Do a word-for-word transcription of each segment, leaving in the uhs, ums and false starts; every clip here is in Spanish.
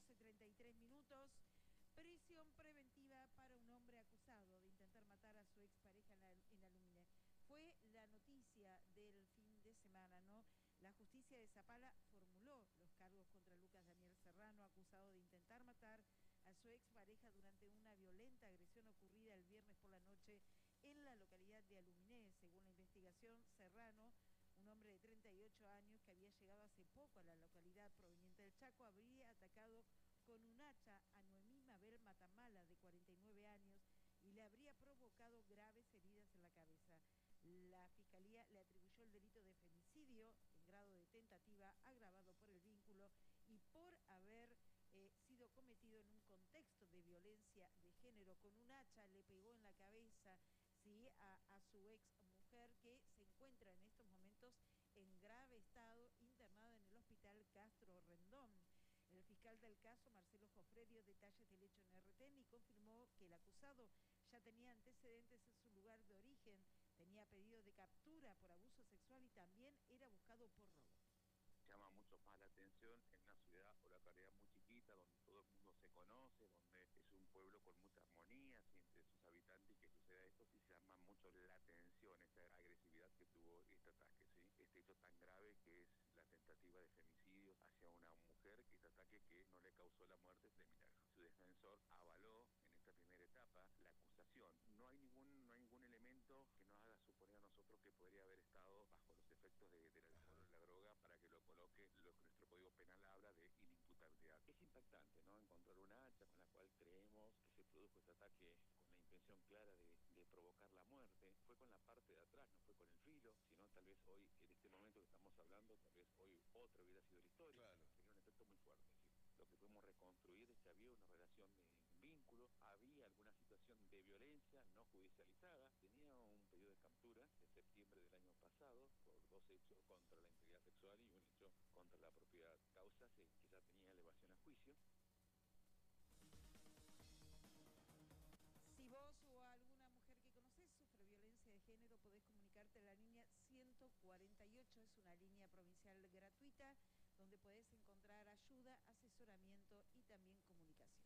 doce treinta y tres minutos. Prisión preventiva para un hombre acusado de intentar matar a su expareja en, la, en Alumine. Fue la noticia del fin de semana, ¿no? La justicia de Zapala formuló los cargos contra Lucas Daniel Serrano, acusado de intentar matar a su expareja durante una violenta agresión ocurrida el viernes por la noche en la localidad de Aluminé. Según la investigación, Serrano, un hombre de treinta y ocho años que había llegado hace poco a la localidad proveniente del Chaco, habría atacado con un hacha a Noemí Mabel Matamala, de cuarenta y nueve años, y le habría provocado graves heridas en la cabeza. La Fiscalía le atribuyó el delito de femicidio en grado de tentativa, agravado por el vínculo y por haber eh, sido cometido en un contexto de violencia de género. Con un hacha le pegó en la cabeza, ¿sí?, a, a su ex mujer, que se encuentra en estos momentos en grave estado, internada en el hospital Castro Rendón. El fiscal del caso, Marcelo Jofre, dio detalles del hecho en R T N y confirmó que el acusado ya tenía antecedentes en su lugar de origen, tenía pedido de captura por abuso sexual y también era buscado por robo. Llama mucho más la atención en una ciudad o localidad muy chiquita, donde todo el mundo se conoce, donde es un pueblo con mucha armonía entre sus habitantes, y que suceda esto, sí llama mucho la atención, esta agresividad que tuvo este ataque, ¿sí? Este hecho tan grave que es la tentativa de femicidio hacia una mujer, este ataque que no le causó la muerte de milagro. Su defensor avaló en esta primera etapa la acusación. No hay ningún, no hay ningún elemento que nos haga suponer a nosotros que podría haber estado bajo los efectos de, del alcohol o de la droga para que lo coloque lo que nuestro Código Penal habla de inimputabilidad. Es impactante, ¿no?, encontrar una hacha con la cual creemos que se produjo este ataque con la intención clara de, de provocar la muerte. Fue con la parte de atrás, no fue con el filo, sino tal vez hoy, en este momento que estamos hablando, tal vez hoy otra hubiera sido la historia. Claro. Tenía un efecto muy fuerte, ¿sí? Lo que pudimos reconstruir es que había una relación de vínculo, había alguna situación de violencia no judicializada, tenía un pedido de captura de septiembre del año pasado por dos hechos contra la integridad sexual y un hecho contra la propiedad. Causas que ya tenía elevación a juicio. Si vos o alguna mujer que conocés sufre violencia de género, podés comunicarte a la línea ciento cuarenta y ocho, es una línea provincial gratuita donde podés encontrar ayuda, asesoramiento y también comunicación.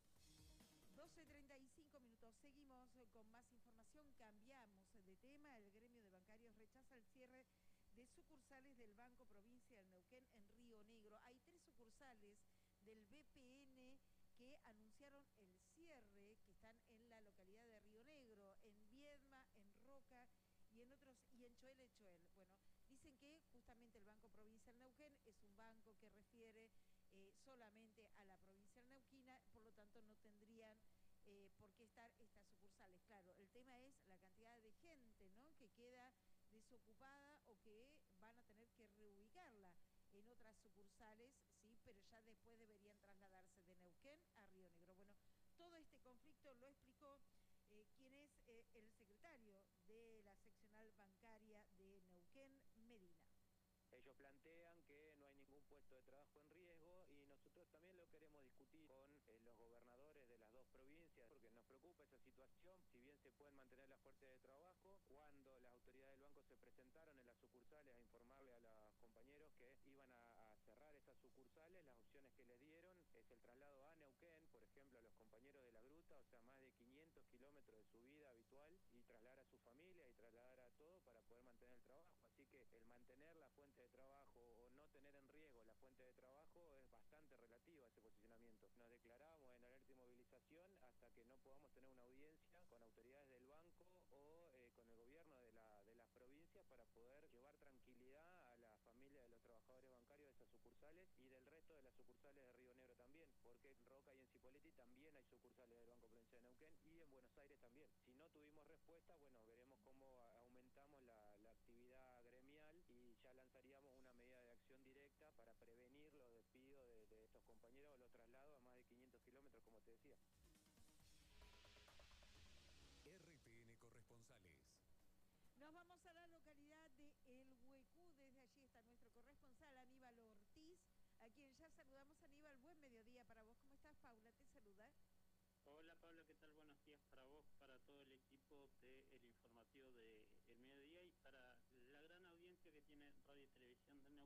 doce treinta y cinco minutos, seguimos con más información, cambiamos de tema. El gremio de bancarios rechaza el cierre de sucursales del Banco Provincia del Neuquén en Río Negro. Hay tres sucursales del B P N que anunciaron el cierre, que están en la localidad de Río Negro, en Viedma, en Roca y en otros, y en Choel, Choel. Bueno, dicen que justamente el Banco Provincial Neuquén es un banco que refiere eh, solamente a la provincial neuquina, por lo tanto no tendrían eh, por qué estar estas sucursales. Claro, el tema es la cantidad de gente, ¿no?, que queda desocupada o que van a tener que reubicarla en otras sucursales, sí, pero ya después deberían trasladarse de Neuquén a Río Negro. Bueno, todo este conflicto lo explicó eh, quien es eh, el secretario de la seccional bancaria de Neuquén, Medina. Ellos plantean que no hay ningún puesto de trabajo en riesgo y nosotros también lo queremos discutir con eh, los gobernadores de las dos provincias, porque nos preocupa esa situación. Si bien se pueden mantener las fuentes de trabajo, cuando las autoridades del banco se presentaron en las sucursales a informarle a los compañeros que iban a, a cerrar esas sucursales, las opciones que les dieron es el traslado a Neuquén, por ejemplo, a los compañeros de la gruta, o sea, más de quinientos kilómetros de subida habitual, y trasladar a su familia y trasladar a todo para poder mantener el trabajo. Así que el mantener la fuente de trabajo o no tener en riesgo la fuente de trabajo es bastante relativo a ese posicionamiento. Nos declaramos en alerta y movilización hasta que no podamos tener una audiencia con autoridades del banco o eh, con el gobierno de, la, de las provincias para poder llevar tranquilidad a la familia de los trabajadores bancarios de esas sucursales y del resto de las sucursales de Río Negro también, porque en Roca y en Cipolletti también hay sucursales del Banco Provincial de Neuquén y en Buenos Aires también. Si no tuvimos respuesta, bueno, veremos cómo aumentamos la, la actividad gremial y ya lanzaríamos una medida de acción directa para prevenir los despidos de, de estos compañeros o los traslados a más de quinientos kilómetros, como te decía. R T N Corresponsales. Nos vamos a la localidad de El Huecú. Desde allí está nuestro corresponsal Aníbal Ortiz, a quien ya saludamos. Aníbal, buen mediodía para vos. ¿Cómo estás? Paula te saluda. Hola Paula, ¿qué tal? Buenos días para vos, para todo el equipo de El Informe.